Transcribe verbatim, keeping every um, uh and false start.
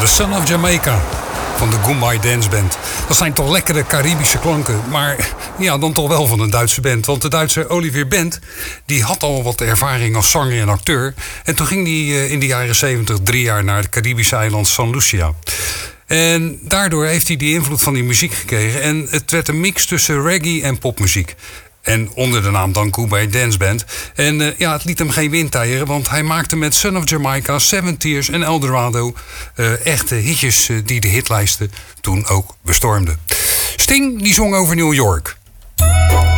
The Son of Jamaica van de Goombay Dance Band. Dat zijn toch lekkere Caribische klanken, maar ja, dan toch wel van een Duitse band. Want de Duitse Olivier Bent, die had al wat ervaring als zanger en acteur. En toen ging hij in de jaren zeventig drie jaar naar het Caribische eiland San Lucia. En daardoor heeft hij die invloed van die muziek gekregen. En het werd een mix tussen reggae en popmuziek. En onder de naam dan Goombay Dance Band. En uh, ja, het liet hem geen windeieren, want hij maakte met Son of Jamaica, Seven Tears en Eldorado uh, echte hitjes uh, die de hitlijsten toen ook bestormden. Sting die zong over New York.